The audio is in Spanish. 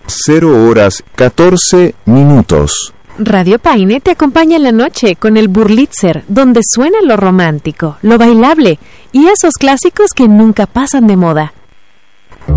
0:14. Radio Paine te acompaña en la noche con el Burlitzer, donde suena lo romántico, lo bailable y esos clásicos que nunca pasan de moda.